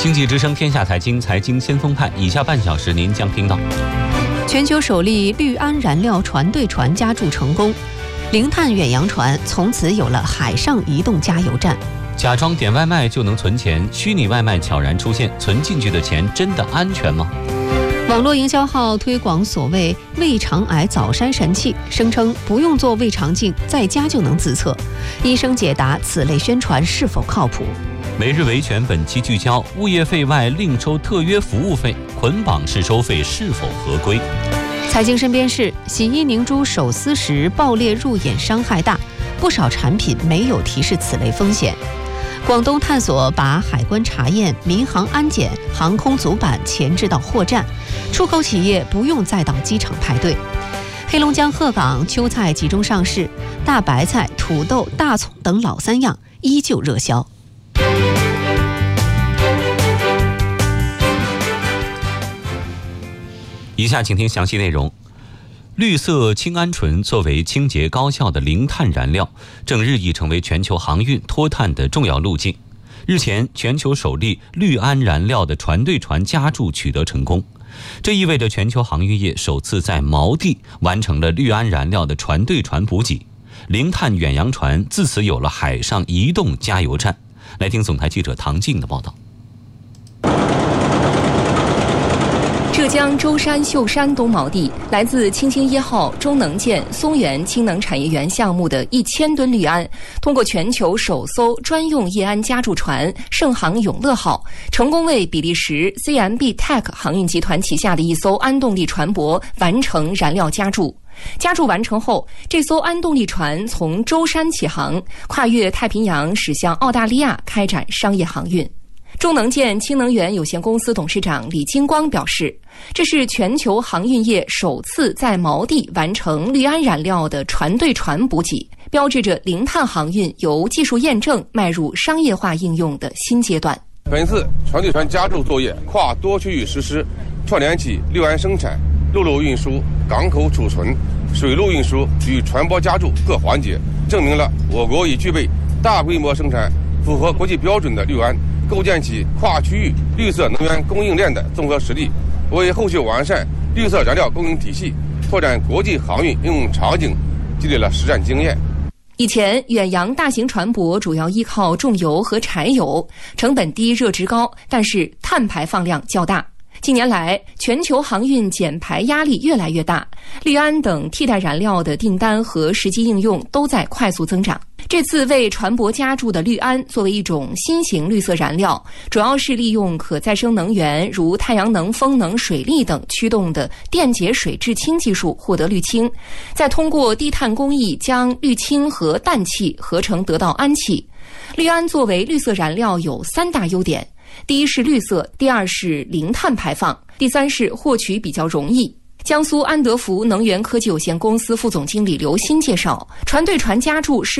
经济之声天下财经，财经先锋派，以下半小时您将听到： 全球首例氯胺燃料船对船加注成功，零碳远洋船从此有了海上移动加油站； 假装点外卖就能存钱，虚拟外卖悄然出现，存进去的钱真的安全吗？ 网络营销号推广所谓胃肠癌早筛神器，声称不用做胃肠镜，在家就能自测。医生解答此类宣传是否靠谱？ 每日维权本期聚焦：物业费外另收特约服务费，捆绑式收费是否合规？ 财经身边事：洗衣凝珠手撕时爆裂入眼，伤害大，不少产品没有提示此类风险。广东探索把海关查验、民航安检、航空组板前置到货站，出口企业不用再到机场排队。黑龙江鹤岗秋菜集中上市，大白菜、土豆、大葱等老三样依旧热销。 以下请听详细内容。绿色氢铵醇作为清洁高效的零碳燃料，正日益成为全球航运脱碳的重要路径。日前，全球首例氯胺燃料的船对船加注取得成功，这意味着全球航运业首次在锚地完成了氯胺燃料的船对船补给，零碳远洋船自此有了海上移动加油站。来听总台记者唐静的报道。 浙江舟山秀山东锚地，来自清清1号中能建松原氢能产业园项目的1000吨氯胺，通过全球首艘专用液氨加注船盛航永乐号，成功为比利时 CMB Tech 航运集团旗下的一艘氨动力船舶完成燃料加注。加注完成后，这艘氨动力船从舟山起航，跨越太平洋驶向澳大利亚开展商业航运。中能建氢能源有限公司董事长李金光表示，这是全球航运业首次在锚地完成氯胺燃料的船对船补给，标志着零碳航运由技术验证迈入商业化应用的新阶段。 本次船对船加注作业跨多区域实施，串联起氯胺生产、陆路运输、港口储存、水路运输与船舶加注各环节，证明了我国已具备大规模生产符合国际标准的氯胺，构建起跨区域绿色能源供应链的综合实力，为后续完善绿色燃料供应体系、拓展国际航运应用场景积累了实战经验。 以前，远洋大型船舶主要依靠重油和柴油，成本低、热值高，但是碳排放量较大。近年来，全球航运减排压力越来越大，氯胺等替代燃料的订单和实际应用都在快速增长。这次为船舶加注的氯胺作为一种新型绿色燃料，主要是利用可再生能源如太阳能、风能、水力等驱动的电解水制氢技术获得氯氢，再通过低碳工艺将氯氢和氮气合成得到氨气。氯胺作为绿色燃料有3大优点：第一是绿色，第二是零碳排放，第三是获取比较容易。江苏安德福能源科技有限公司副总经理刘鑫介绍，船对船加注是